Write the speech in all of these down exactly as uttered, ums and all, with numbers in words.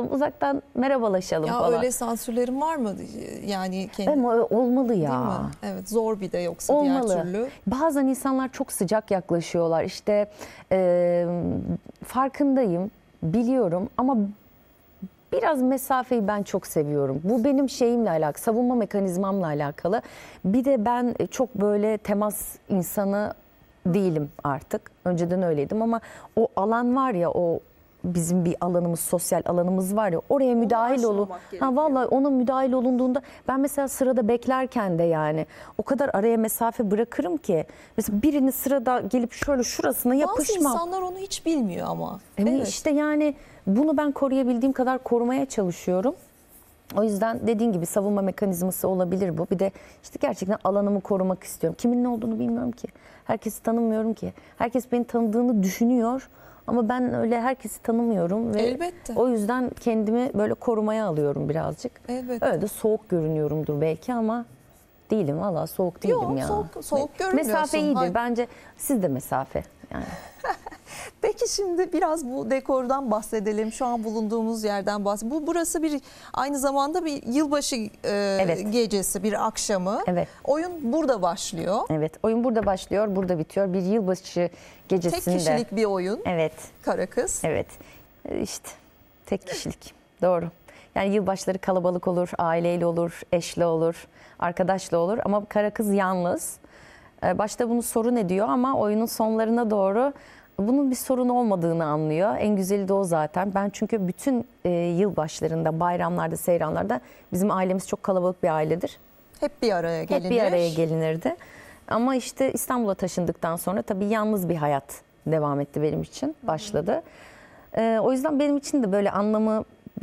oturalım, uzaktan merhabalaşalım ya falan. Öyle sansürlerin var mı? Yani kendi... Ama olmalı ya. Değil mi? Evet, zor bir de yoksa Olmalı. diğer türlü. Bazen insanlar çok sıcak yaklaşıyorlar. İşte e, farkındayım, biliyorum ama biraz mesafeyi ben çok seviyorum. Bu benim şeyimle alakalı, savunma mekanizmamla alakalı. Bir de ben çok böyle temas insanı değilim artık. Önceden öyleydim ama o alan var ya, o bizim bir alanımız, sosyal alanımız var ya, oraya müdahil olun. Ha vallahi ona müdahil olunduğunda ben mesela sırada beklerken de yani o kadar araya mesafe bırakırım ki mesela birini sırada gelip şöyle şurasına yapışmam. Bazı insanlar onu hiç bilmiyor ama. Evet. Evet. İşte yani bunu ben koruyabildiğim kadar korumaya çalışıyorum. O yüzden dediğin gibi savunma mekanizması olabilir bu. Bir de işte gerçekten alanımı korumak istiyorum. Kimin ne olduğunu bilmiyorum ki. Herkesi tanımıyorum ki. Herkes beni tanıdığını düşünüyor. Ama ben öyle herkesi tanımıyorum ve Elbette. o yüzden kendimi böyle korumaya alıyorum birazcık. Elbette. Öyle de soğuk görünüyorumdur belki ama değilim, valla soğuk değilim. Yok, ya. soğuk, soğuk görünmüyorsun. Mesafe iyidir. Hayır. Bence siz de mesafe yani. Peki şimdi biraz bu dekordan bahsedelim. Şu an bulunduğumuz yerden bahsedelim. Bu burası bir aynı zamanda bir yılbaşı e, Evet. gecesi, bir akşamı. Evet. Oyun burada başlıyor. Evet, oyun burada başlıyor, burada bitiyor. Bir yılbaşı gecesinde. Tek kişilik bir oyun. Evet. Kara Kız. Evet. İşte tek kişilik. Doğru. Yani yılbaşları kalabalık olur, aileyle olur, eşle olur, arkadaşla olur ama Kara Kız yalnız. Başta bunu sorun ediyor ama oyunun sonlarına doğru bunun bir sorun olmadığını anlıyor. En güzeli de o zaten. Ben çünkü bütün e, yılbaşlarında, bayramlarda, seyranlarda bizim ailemiz çok kalabalık bir ailedir. Hep bir araya gelinir. Hep bir araya gelinirdi. Ama işte İstanbul'a taşındıktan sonra tabii yalnız bir hayat devam etti benim için, başladı. Ee, o yüzden benim için de böyle anlamı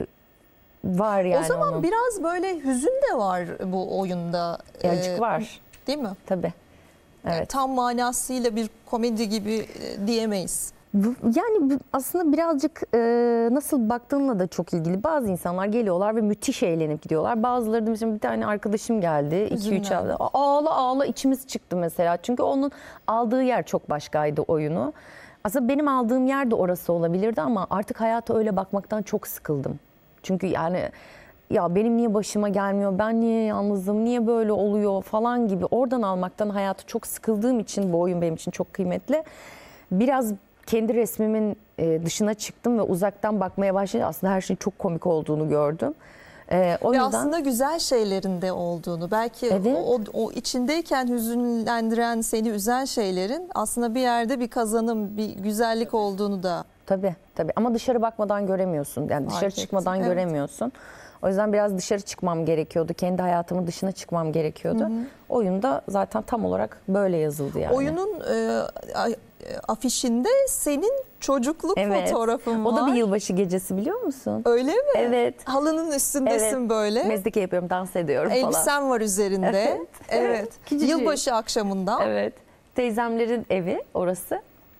var yani. O zaman onun. biraz böyle hüzün de var bu oyunda. Azıcık Ee, var. Değil mi? Tabii. Yani Evet. tam manasıyla bir komedi gibi e, diyemeyiz. Bu- Yani bu aslında birazcık e, nasıl baktığınla da çok ilgili. Bazı insanlar geliyorlar ve müthiş eğlenip gidiyorlar. Bazıları da mesela bir tane arkadaşım geldi. iki üç Hüzünlendi. hafta. Ağla ağla içimiz çıktı mesela. Çünkü onun aldığı yer çok başkaydı oyunu. Aslında benim aldığım yer de orası olabilirdi ama artık hayata öyle bakmaktan çok sıkıldım. Çünkü yani ya benim niye başıma gelmiyor, ben niye yalnızım, niye böyle oluyor falan gibi oradan almaktan hayatı çok sıkıldığım için bu oyun benim için çok kıymetli. Biraz kendi resmimin dışına çıktım ve uzaktan bakmaya başladım. Aslında her şeyin çok komik olduğunu gördüm. Ee, o Ve yüzden aslında güzel şeylerin de olduğunu, belki Evet. o, o içindeyken hüzünlendiren, seni üzen şeylerin aslında bir yerde bir kazanım, bir güzellik olduğunu da. tabii tabii ama dışarı bakmadan göremiyorsun. Yani dışarı Fark çıkmadan ettim, evet. göremiyorsun. O yüzden biraz dışarı çıkmam gerekiyordu. Kendi hayatımın dışına çıkmam gerekiyordu. Oyunda zaten tam olarak böyle yazıldı yani. Oyunun e, a- afişinde senin çocukluk Evet. fotoğrafın var. O da bir yılbaşı gecesi, biliyor musun? Öyle mi? Evet. Halının üstündesin Evet. böyle. Mezdeke yapıyorum, dans ediyorum falan. Elbisen var üzerinde. Evet, Evet. evet. Küçücük. Yılbaşı akşamında. Evet. Teyzemlerin evi orası.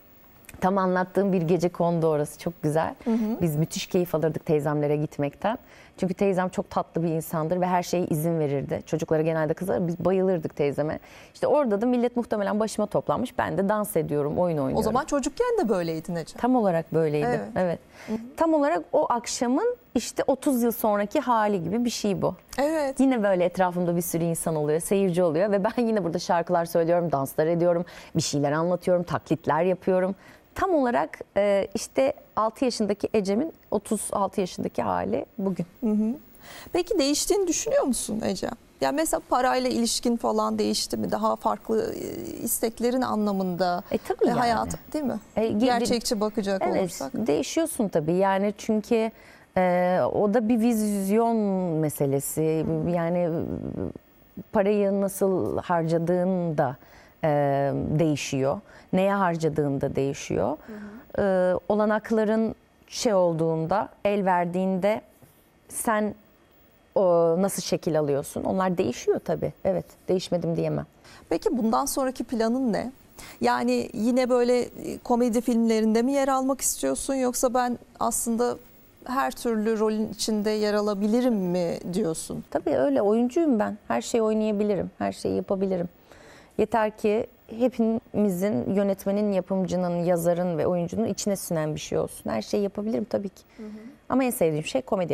Tam anlattığım bir gece kondu orası. Çok güzel. Biz müthiş keyif alırdık teyzemlere gitmekten. Çünkü teyzem çok tatlı bir insandır ve her şeye izin verirdi. Çocuklara genelde kızar. Biz bayılırdık teyzeme. İşte orada da millet muhtemelen başıma toplanmış. Ben de dans ediyorum, oyun oynuyorum. O zaman çocukken de böyleydin Ece. Tam olarak böyleydi. Evet. Evet. Tam olarak o akşamın işte otuz yıl sonraki hali gibi bir şey bu. Evet. Yine böyle etrafımda bir sürü insan oluyor, seyirci oluyor ve ben yine burada şarkılar söylüyorum, danslar ediyorum, bir şeyler anlatıyorum, taklitler yapıyorum. Tam olarak e, işte altı yaşındaki Ecem'in otuz altı yaşındaki hali bugün. Peki değiştiğini düşünüyor musun Ece? Ya mesela parayla ilişkin falan değişti mi? Daha farklı e, isteklerin anlamında. E, tabii e, yani. Hayat değil mi? E, ge- Gerçekçi bakacak Evet, olursak. değişiyorsun tabii yani çünkü e, o da bir vizyon meselesi. Yani parayı nasıl harcadığın da e, değişiyor. Neye harcadığın da değişiyor. E, olanakların şey olduğunda, el verdiğinde sen o nasıl şekil alıyorsun? Onlar değişiyor tabii. Evet, değişmedim diyemem. Peki bundan sonraki planın ne? Yani yine böyle e, komedi filmlerinde mi yer almak istiyorsun, yoksa ben aslında her türlü rolün içinde yer alabilirim mi diyorsun? Tabii öyle, oyuncuyum ben. Her şeyi oynayabilirim, her şeyi yapabilirim. Yeter ki hepimizin, yönetmenin, yapımcının, yazarın ve oyuncunun içine sinen bir şey olsun. Her şeyi yapabilirim tabii ki. Ama en sevdiğim şey komedi.